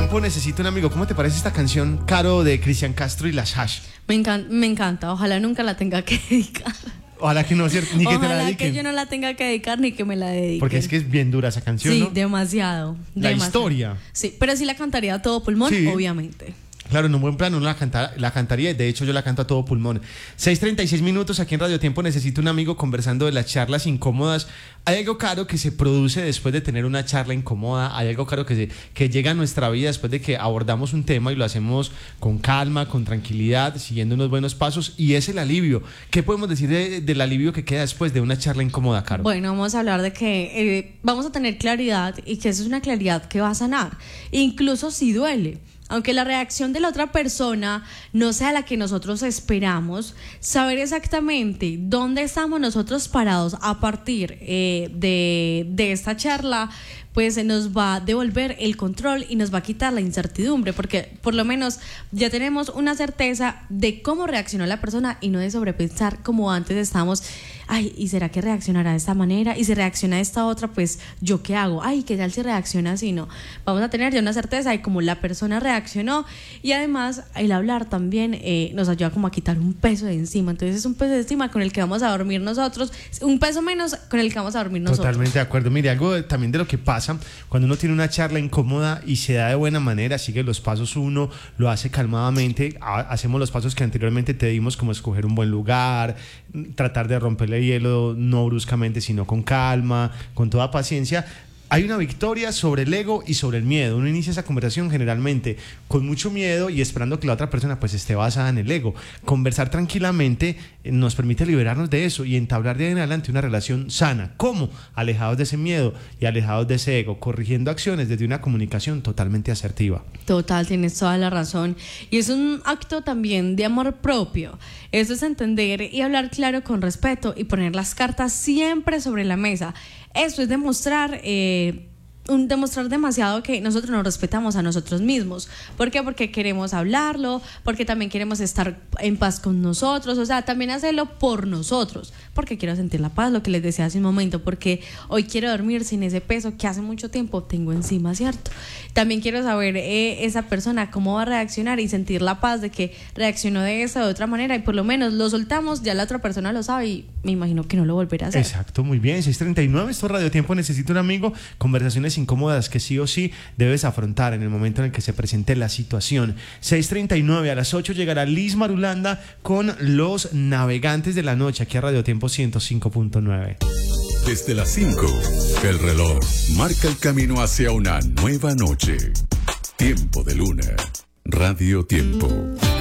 Tiempo Necesito un Amigo. ¿Cómo te parece esta canción, Caro, de Cristian Castro y Las Hash? Me encanta. Ojalá nunca la tenga que dedicar. Ojalá que no, ¿cierto? Ni que te la dediquen. Ojalá que yo no la tenga que dedicar ni que me la dediquen. Porque es que es bien dura esa canción, sí, ¿no? demasiado. La historia. Sí, pero sí la cantaría a todo pulmón, sí, obviamente. Claro, en un buen plan uno la cantaría. De hecho, yo la canto a todo pulmón. 6:36 minutos aquí en Radio Tiempo Necesito un Amigo, conversando de las charlas incómodas. Hay algo, Caro, que se produce después de tener una charla incómoda. Hay algo, Caro, que llega a nuestra vida después de que abordamos un tema y lo hacemos con calma, con tranquilidad, siguiendo unos buenos pasos. Y es el alivio. ¿Qué podemos decir del alivio que queda después de una charla incómoda, Caro? Bueno, vamos a hablar de que vamos a tener claridad, y que eso es una claridad que va a sanar, incluso si duele. Aunque la reacción de la otra persona no sea la que nosotros esperamos, saber exactamente dónde estamos nosotros parados a partir de esta charla, pues nos va a devolver el control y nos va a quitar la incertidumbre, porque por lo menos ya tenemos una certeza de cómo reaccionó la persona y no de sobrepensar como antes estábamos. Ay, ¿y será que reaccionará de esta manera? Y si reacciona de esta otra, pues ¿yo qué hago? Ay, ¿qué tal si reacciona así? No, vamos a tener ya una certeza de cómo la persona reaccionó, y además el hablar también nos ayuda como a quitar un peso de encima. Entonces es un peso de encima con el que vamos a dormir nosotros, un peso menos con el que vamos a dormir nosotros. Totalmente de acuerdo. Mire, algo también de lo que pasa cuando uno tiene una charla incómoda y se da de buena manera, sigue los pasos uno, lo hace calmadamente, hacemos los pasos que anteriormente te dimos, como escoger un buen lugar, tratar de romperle el hielo, no bruscamente, sino con calma, con toda paciencia. Hay una victoria sobre el ego y sobre el miedo. Uno inicia esa conversación generalmente con mucho miedo y esperando que la otra persona pues esté basada en el ego. Conversar tranquilamente nos permite liberarnos de eso y entablar de ahí en adelante una relación sana. ¿Cómo? Alejados de ese miedo y alejados de ese ego, corrigiendo acciones desde una comunicación totalmente asertiva. Total, tienes toda la razón. Y es un acto también de amor propio. Eso es entender y hablar claro, con respeto, y poner las cartas siempre sobre la mesa. Eso es demostrar demasiado que nosotros nos respetamos a nosotros mismos. ¿Por qué? Porque queremos hablarlo, porque también queremos estar en paz con nosotros, o sea, también hacerlo por nosotros, porque quiero sentir la paz, lo que les decía hace un momento, porque hoy quiero dormir sin ese peso que hace mucho tiempo tengo encima, ¿cierto? También quiero saber esa persona cómo va a reaccionar y sentir la paz de que reaccionó de esa o de otra manera, y por lo menos lo soltamos, ya la otra persona lo sabe y me imagino que no lo volverá a hacer. Exacto, muy bien. 6:39, esto es Radio Tiempo Necesito un Amigo, conversaciones incómodas que sí o sí debes afrontar en el momento en el que se presente la situación. 6:39, a las 8 llegará Liz Marulanda con Los Navegantes de la Noche, aquí a Radio Tiempo 105.9. Desde las 5, el reloj marca el camino hacia una nueva noche. Tiempo de Luna. Radio Tiempo.